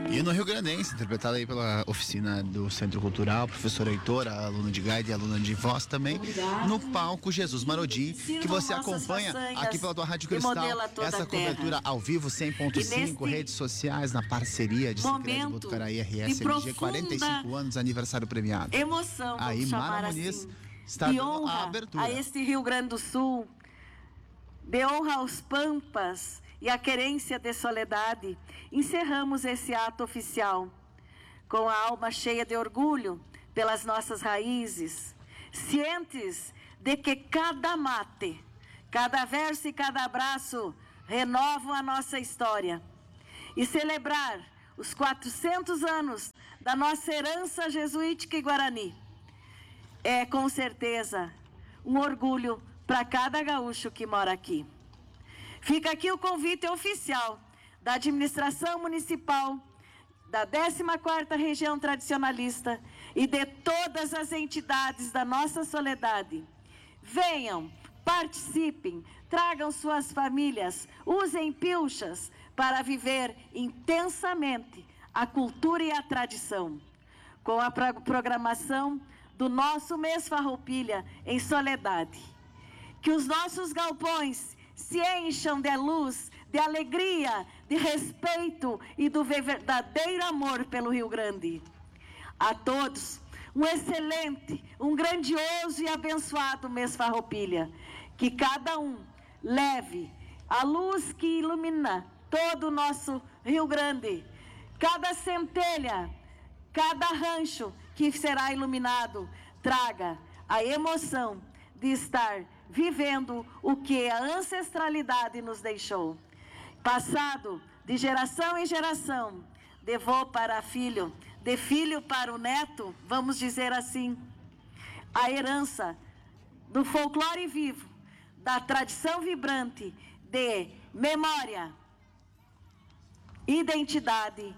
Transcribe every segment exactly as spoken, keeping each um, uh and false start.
E no Rio Grandense, interpretada aí pela oficina do Centro Cultural, professora Heitor, aluna de guide e aluna de voz também, Obrigada. No palco Jesus Marodim, que você acompanha aqui pela tua Rádio Cristal, essa cobertura ao vivo cem ponto cinco, redes sociais, na parceria de Secretaria de Botucaraí R S M G, quarenta e cinco anos, aniversário premiado. Emoção, aí, Mara Muniz assim. está de dando honra a abertura. A este Rio Grande do Sul, de honra aos Pampas e a querência de Soledade, encerramos esse ato oficial com a alma cheia de orgulho pelas nossas raízes, cientes de que cada mate, cada verso e cada abraço renovam a nossa história, e celebrar os quatrocentos anos da nossa herança jesuítica e guarani é com certeza um orgulho para cada gaúcho que mora aqui. Fica aqui o convite oficial da administração municipal, da décima quarta Região Tradicionalista e de todas as entidades da nossa Soledade. Venham, participem, tragam suas famílias, usem pilchas para viver intensamente a cultura e a tradição. Com a programação do nosso mês Farroupilha em Soledade. Que os nossos galpões se encham de luz, de alegria, de respeito e do verdadeiro amor pelo Rio Grande. A todos, um excelente, um grandioso e abençoado mês Farroupilha. Que cada um leve a luz que ilumina todo o nosso Rio Grande. Cada centelha, cada rancho que será iluminado, traga a emoção de estar vivendo o que a ancestralidade nos deixou. Passado de geração em geração, de avô para filho, de filho para o neto, vamos dizer assim, a herança do folclore vivo, da tradição vibrante, de memória, identidade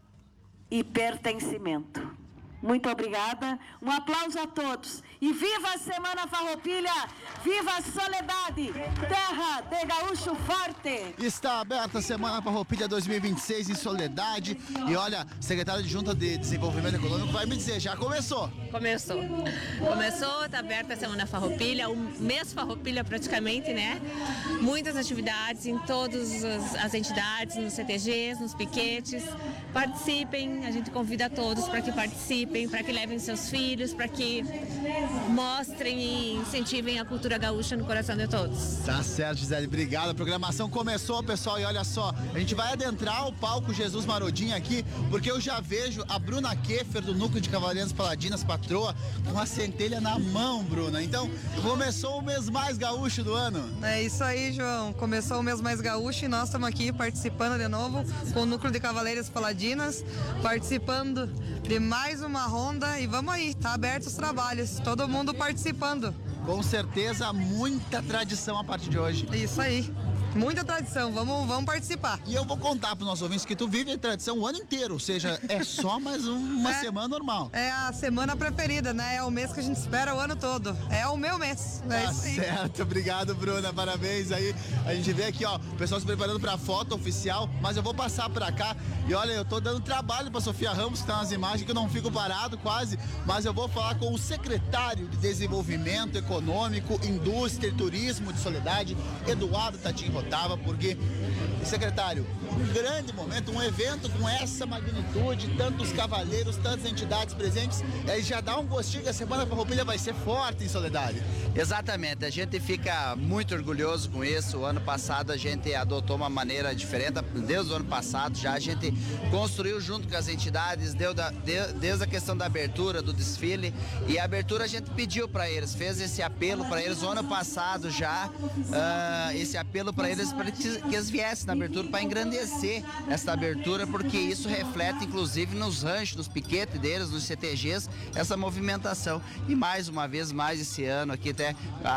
e pertencimento. Muito obrigada, um aplauso a todos e viva a Semana Farroupilha, viva a Soledade, terra de gaúcho forte. Está aberta a Semana Farroupilha dois mil e vinte e seis em Soledade e olha, secretário de Junta de Desenvolvimento Econômico vai me dizer, já começou? Começou, começou, está aberta a Semana Farroupilha, o mês Farroupilha praticamente, né? Muitas atividades em todas as, as entidades, nos C T Gs, nos piquetes, participem, a gente convida todos para que participem, para que levem seus filhos, para que mostrem e incentivem a cultura gaúcha no coração de todos. Tá certo, Gisele, obrigado. A programação começou, pessoal, e olha só, a gente vai adentrar o palco Jesus Marodim aqui, porque eu já vejo a Bruna Keffer, do Núcleo de Cavaleiros Paladinas, patroa, com a centelha na mão, Bruna. Então, começou o mês mais gaúcho do ano. É isso aí, João. Começou o mês mais gaúcho e nós estamos aqui participando de novo com o Núcleo de Cavaleiros Paladinas, participando de mais uma ronda e vamos aí, tá aberto os trabalhos, todo mundo participando. Com certeza, muita tradição a partir de hoje. Isso aí, muita tradição, vamos, vamos participar. E eu vou contar para os nossos ouvintes que tu vive a tradição o ano inteiro, ou seja, é só mais uma é, semana normal. É a semana preferida, né? É o mês que a gente espera o ano todo. É o meu mês. É tá isso aí. Certo, obrigado, Bruna, parabéns aí. A gente vê aqui, ó, o pessoal se preparando para a foto oficial, mas eu vou passar para cá e olha, eu tô dando trabalho para Sofia Ramos, que tá nas imagens, que eu não fico parado quase, mas eu vou falar com o secretário de Desenvolvimento Econômico, Indústria e Turismo de Soledade, Eduardo Tatinho Rotava, porque, secretário, um grande momento, um evento com essa magnitude, tantos cavaleiros, tantas entidades presentes, aí já dá um gostinho que a Semana Farroupilha vai ser forte em Soledade. Exatamente, a gente fica muito orgulhoso com isso. O ano passado a gente adotou uma maneira diferente, desde o ano passado já a gente construiu junto com as entidades, deu da, de, desde a questão da abertura, do desfile, e a abertura a gente pediu para eles, fez esse apelo para eles o ano passado já, uh, esse apelo para eles para que, que eles viessem na abertura para engrandecer essa abertura, porque isso reflete inclusive nos ranchos, nos piquetes deles, nos C T Gs, essa movimentação. E mais uma vez, mais esse ano aqui, até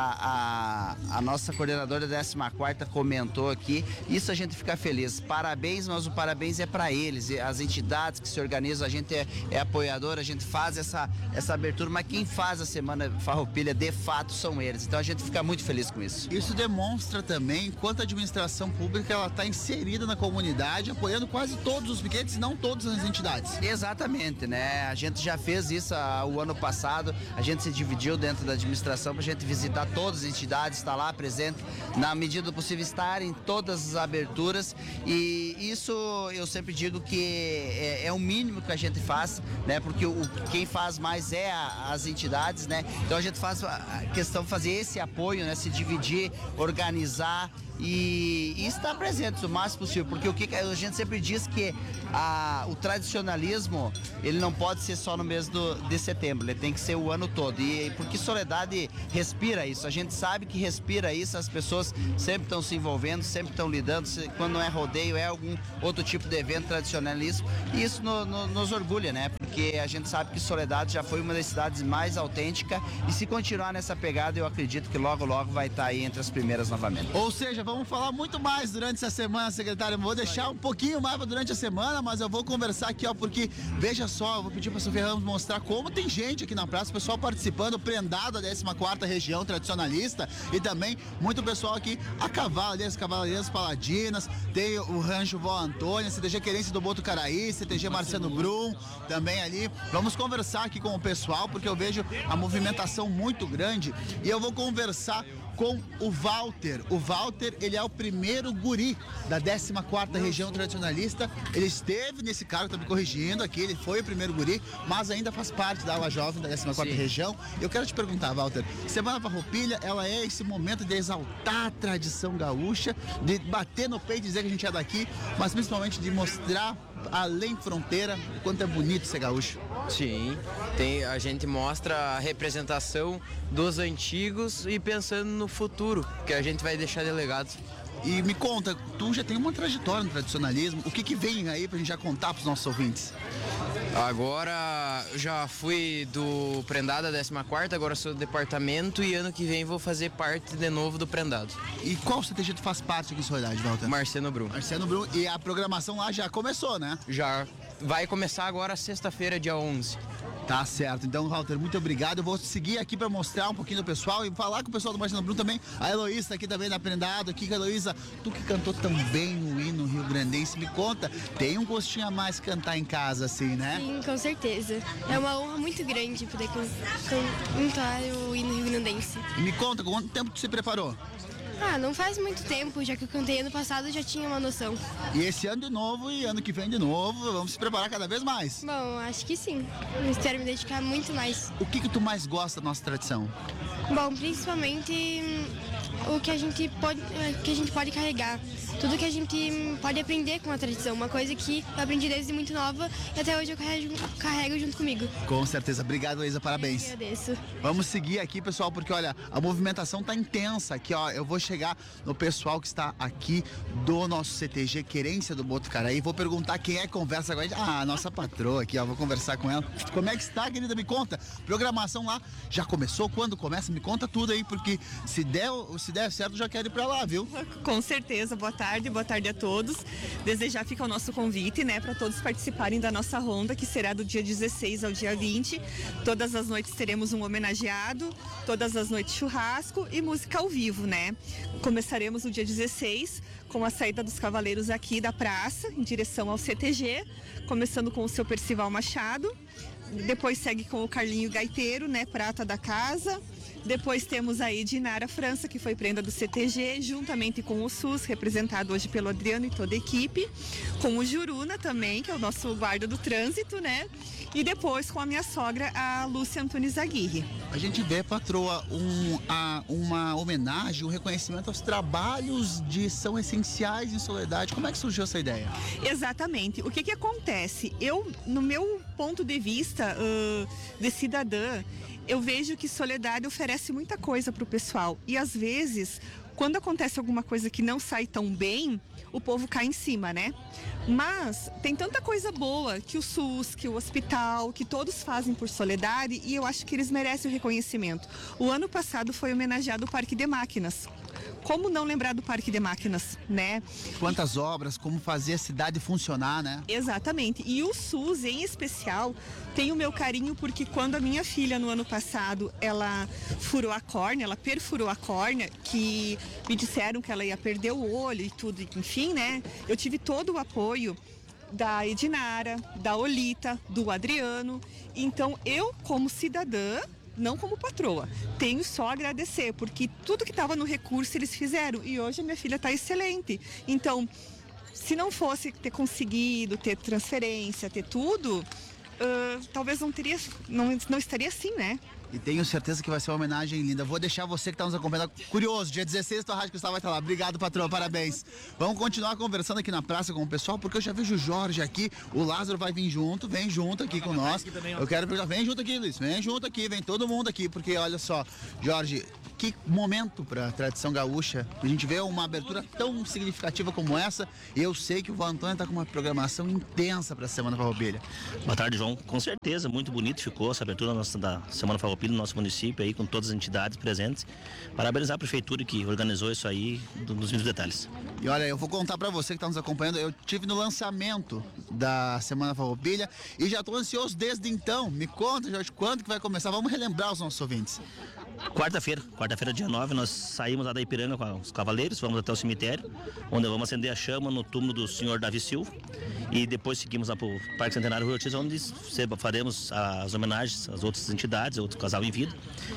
a, a, a nossa coordenadora da décima quarta comentou aqui, isso a gente fica feliz. Parabéns, mas o parabéns é para eles, as entidades que se organizam, a gente é, é apoiador, a gente faz essa, essa abertura, mas quem faz a Semana Farroupilha de fato são eles. Então a gente fica muito feliz com isso. Isso demonstra também quanto quanto a administração pública ela está inserida na comunidade, apoiando quase todos os piquetes, não todas as entidades. Exatamente, né? A gente já fez isso ah, o ano passado, a gente se dividiu dentro da administração para a gente visitar todas as entidades, estar lá presente, na medida do possível estar em todas as aberturas, e isso eu sempre digo que é, é o mínimo que a gente faz, né? Porque o, quem faz mais é a, as entidades, né? Então a gente faz a questão de fazer esse apoio, né? Se dividir, organizar e, e estar presentes o máximo possível, porque o que a gente sempre diz que a, o tradicionalismo ele não pode ser só no mês do, de setembro, ele tem que ser o ano todo, e porque Soledade respira isso, a gente sabe que respira isso, as pessoas sempre estão se envolvendo, sempre estão lidando, quando não é rodeio é algum outro tipo de evento tradicionalista, e isso no, no, nos orgulha, né? Porque a gente sabe que Soledade já foi uma das cidades mais autênticas, e se continuar nessa pegada eu acredito que logo logo vai estar aí entre as primeiras novamente. Ou seja, vamos falar muito mais durante essa semana, secretário. Vou deixar um pouquinho mais para durante a semana, mas eu vou conversar aqui, ó, porque veja só, eu vou pedir para a Sofia Ramos mostrar como tem gente aqui na praça, o pessoal participando, prendado da décima quarta região tradicionalista, e também muito pessoal aqui a cavalo, ali, as Cavaleiras Paladinas, tem o Rancho Vó Antônia, C T G Querência do Botucaraí, C T G Marciano Brum, também ali. Vamos conversar aqui com o pessoal, porque eu vejo a movimentação muito grande, e eu vou conversar com o Walter. O Walter, ele é o primeiro guri da décima quarta região tradicionalista. Ele esteve nesse cargo, tá me corrigindo aqui, ele foi o primeiro guri, mas ainda faz parte da ala jovem da décima quarta região. Eu quero te perguntar, Walter, Semana Farroupilha, ela é esse momento de exaltar a tradição gaúcha, de bater no peito e dizer que a gente é daqui, mas principalmente de mostrar além fronteira o quanto é bonito ser gaúcho. Sim, tem, a gente mostra a representação dos antigos e pensando no futuro, que a gente vai deixar de legado. E me conta, tu já tem uma trajetória no tradicionalismo, o que que vem aí pra gente já contar pros nossos ouvintes? Agora já fui do Prendado da décima quarta, agora sou do departamento e ano que vem vou fazer parte de novo do Prendado. E qual C T G tu faz parte aqui em Soledade, Walter? Marciano Brum. Marciano Brum, e a programação lá já começou, né? Já vai começar agora sexta-feira, dia onze. Tá certo, então, Walter, muito obrigado. Eu vou seguir aqui para mostrar um pouquinho do pessoal e falar com o pessoal do Marciano Brum também. A Heloísa tá aqui também na Prendado, aqui, Heloísa, tu que cantou tão bem o hino rio-grandense, me conta, tem um gostinho a mais cantar em casa, assim, né? Sim, com certeza. É uma honra muito grande poder can cantar o hino rio-grandense. E me conta, quanto tempo tu se preparou? Ah, não faz muito tempo, já que eu cantei ano passado, eu já tinha uma noção. E esse ano de novo e ano que vem de novo, vamos se preparar cada vez mais. Bom, acho que sim. Eu espero me dedicar muito mais. O que que tu mais gosta da nossa tradição? Bom, principalmente hum, o que a gente pode, que a gente pode carregar. Tudo que a gente pode aprender com a tradição. Uma coisa que eu aprendi desde muito nova e até hoje eu carrego, carrego junto comigo. Com certeza. Obrigado, Heloísa. Parabéns. Eu agradeço. Vamos seguir aqui, pessoal, porque, olha, a movimentação tá intensa aqui, ó. Eu vou chegar no pessoal que está aqui do nosso C T G Querência do Botucaraí. Vou perguntar quem é que conversa com a gente. Ah, a nossa patroa aqui, ó. Vou conversar com ela. Como é que está, querida? Me conta. Programação lá já começou? Quando começa? Me conta tudo aí, porque se der, se der certo, já quero ir pra lá, viu? Com certeza. Boa tarde, boa tarde a todos. Desejar fica o nosso convite, né, para todos participarem da nossa ronda, que será do dia dezesseis ao dia vinte. Todas as noites teremos um homenageado, todas as noites churrasco e música ao vivo, né? Começaremos no dia dezesseis com a saída dos cavaleiros aqui da praça, em direção ao C T G, começando com o seu Percival Machado. Depois segue com o Carlinho Gaiteiro, né, prata da casa. Depois temos a Edinara França, que foi prenda do C T G, juntamente com o SUS, representado hoje pelo Adriano e toda a equipe. Com o Juruna também, que é o nosso guarda do trânsito, né? E depois com a minha sogra, a Lúcia Antunes Aguirre. A gente vê, patroa, um, a, uma homenagem, um reconhecimento aos trabalhos de São Essenciais em Soledade. Como é que surgiu essa ideia? Exatamente. O que que acontece? Eu, no meu ponto de vista uh, de cidadã, eu vejo que Soledade oferece muita coisa para o pessoal. E às vezes, quando acontece alguma coisa que não sai tão bem, o povo cai em cima, né? Mas tem tanta coisa boa que o SUS, que o hospital, que todos fazem por Soledade, e eu acho que eles merecem o reconhecimento. O ano passado foi homenageado o Parque de Máquinas, como não lembrar do Parque de Máquinas, né? Quantas obras, como fazer a cidade funcionar, né? Exatamente. E o SUS, em especial, tem o meu carinho porque quando a minha filha, no ano passado, ela furou a córnea, ela perfurou a córnea, que me disseram que ela ia perder o olho e tudo, enfim, né? Eu tive todo o apoio da Edinara, da Olita, do Adriano. Então, eu, como cidadã, não como patroa, tenho só a agradecer, porque tudo que estava no recurso eles fizeram e hoje a minha filha está excelente. Então, se não fosse ter conseguido, ter transferência, ter tudo, uh, talvez não teria, não, não estaria assim, né? E tenho certeza que vai ser uma homenagem linda. Vou deixar você que está nos acompanhando curioso. Dia dezesseis, tua Rádio Cristal vai estar lá. Obrigado, patrão. Parabéns. Vamos continuar conversando aqui na praça com o pessoal, porque eu já vejo o Jorge aqui. O Lázaro vai vir junto. Vem junto aqui com nós. Eu quero perguntar. Vem junto aqui, Luiz. Vem junto aqui. Vem todo mundo aqui. Porque olha só, Jorge, que momento para a tradição gaúcha. A gente vê uma abertura tão significativa como essa. E eu sei que o Vô Antônio está com uma programação intensa para a Semana Farroupilha. Boa tarde, João. Com certeza, muito bonito ficou essa abertura nossa, da Semana Farroupilha no nosso município, aí com todas as entidades presentes. Parabenizar a prefeitura que organizou isso aí nos mínimos detalhes. E olha, eu vou contar para você que está nos acompanhando, eu tive no lançamento da Semana Farroupilha e já estou ansioso desde então. Me conta, Jorge, quando que vai começar? Vamos relembrar os nossos ouvintes. Quarta-feira, quarta-feira, dia nove, nós saímos lá da Ipiranga com os cavaleiros, vamos até o cemitério, onde vamos acender a chama no túmulo do senhor Davi Silva e depois seguimos lá para o Parque Centenário Rui Ortiz, onde faremos as homenagens às outras entidades, outro casal em vida,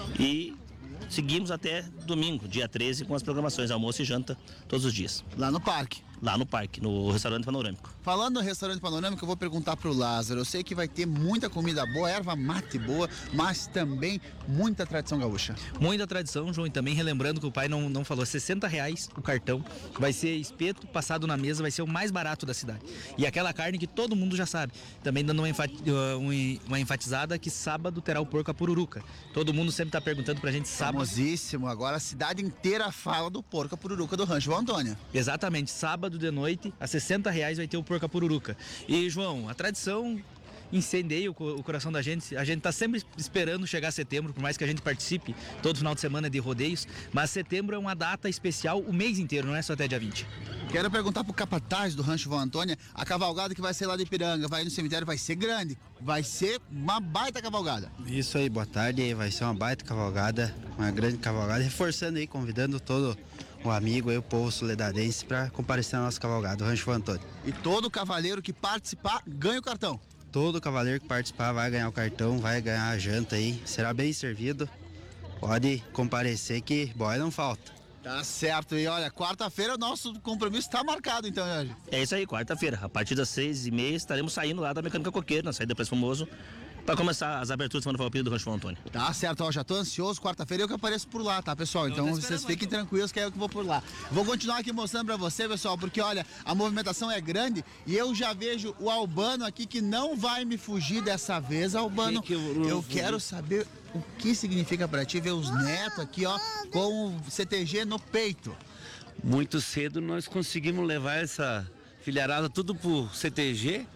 e seguimos até domingo, dia treze, com as programações, almoço e janta todos os dias. Lá no parque? Lá no parque, no restaurante panorâmico. Falando no restaurante panorâmico, eu vou perguntar pro Lázaro. Eu sei que vai ter muita comida boa, erva mate boa, mas também muita tradição gaúcha. Muita tradição, João, e também relembrando que o pai não, não falou, sessenta reais o cartão, vai ser espeto passado na mesa, vai ser o mais barato da cidade. E aquela carne que todo mundo já sabe. Também dando uma, enfat, uma enfatizada que sábado terá o porco a pururuca. Todo mundo sempre tá perguntando pra gente sábado. Famosíssimo, agora a cidade inteira fala do porco a pururuca do Rancho Vô Antônio. Exatamente, sábado de noite, a sessenta reais vai ter o porco a pururuca. E, João, a tradição incendeia o coração da gente. A gente tá sempre esperando chegar setembro, por mais que a gente participe todo final de semana de rodeios, mas setembro é uma data especial o mês inteiro, não é só até dia vinte. Quero perguntar pro capataz do Rancho Vô Antônio, a cavalgada que vai ser lá de Ipiranga, vai no cemitério, vai ser grande, vai ser uma baita cavalgada. Isso aí, boa tarde, vai ser uma baita cavalgada, uma grande cavalgada, reforçando aí, convidando todo o amigo aí, o povo soledarense, para comparecer na nossa cavalgada, o Rancho Vô Antônio. E todo cavaleiro que participar ganha o cartão? Todo cavaleiro que participar vai ganhar o cartão, vai ganhar a janta aí, será bem servido, pode comparecer que boia não falta. Tá certo, e olha, quarta-feira o nosso compromisso está marcado então, Jorge. É isso aí, quarta-feira, a partir das seis e meia estaremos saindo lá da Mecânica Coqueiro, na saída do Preço Famoso, para começar as aberturas da Semana Farroupilha do Rancho Vô Antônio. Tá certo, ó, já tô ansioso, quarta-feira eu que apareço por lá, tá, pessoal? Então vocês fiquem tranquilos que é eu que vou por lá. Vou continuar aqui mostrando pra você, pessoal, porque olha, a movimentação é grande e eu já vejo o Albano aqui que não vai me fugir dessa vez, Albano. Que que eu, eu quero saber o que significa pra ti ver os netos aqui, ó, com o C T G no peito. Muito cedo nós conseguimos levar essa filharada tudo pro C T G.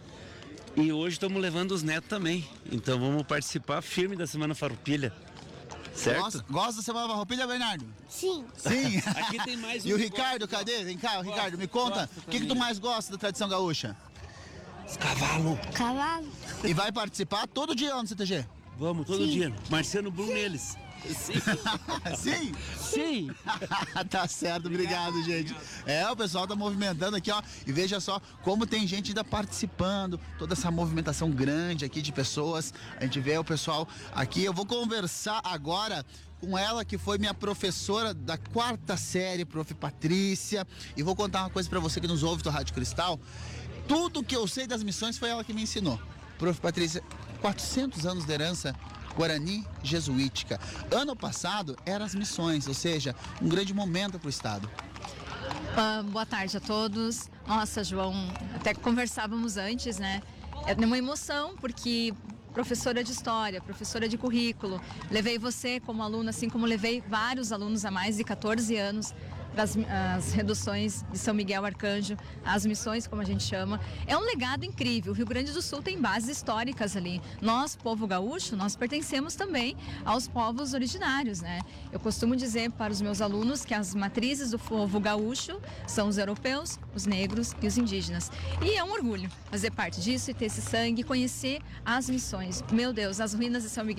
E hoje estamos levando os netos também. Então vamos participar firme da Semana Farroupilha. Certo? Gosta, gosta da Semana Farroupilha, Bernardo? Sim. Sim. Aqui tem mais um. E o Ricardo, cadê? Vem cá, o Ricardo, me conta. O que, que tu mais gosta da tradição gaúcha? Os cavalos. Cavalo. E vai participar todo dia lá no C T G? Vamos, todo Sim. dia. Marciano Blum neles. Sim. Sim? Sim. Tá certo, obrigado, gente. É, o pessoal tá movimentando aqui, ó. E veja só como tem gente ainda participando. Toda essa movimentação grande aqui de pessoas. A gente vê o pessoal aqui. Eu vou conversar agora com ela, que foi minha professora da quarta série, prof. Patrícia. E vou contar uma coisa pra você que nos ouve do Rádio Cristal. Tudo que eu sei das missões foi ela que me ensinou. prof. Patrícia, quatrocentos anos de herança Guarani jesuítica. Ano passado eram as missões, ou seja, um grande momento para o estado. Uh, boa tarde a todos. Nossa, João, até que conversávamos antes, né? É uma emoção, porque professora de história, professora de currículo, levei você como aluna, assim como levei vários alunos há mais de quatorze anos para as reduções de São Miguel Arcanjo, as missões, como a gente chama. É um legado incrível. O Rio Grande do Sul tem bases históricas ali. Nós, povo gaúcho, nós pertencemos também aos povos originários, né? Eu costumo dizer para os meus alunos que as matrizes do povo gaúcho são os europeus, os negros e os indígenas. E é um orgulho fazer parte disso e ter esse sangue, conhecer as missões. Meu Deus, as ruínas de São Miguel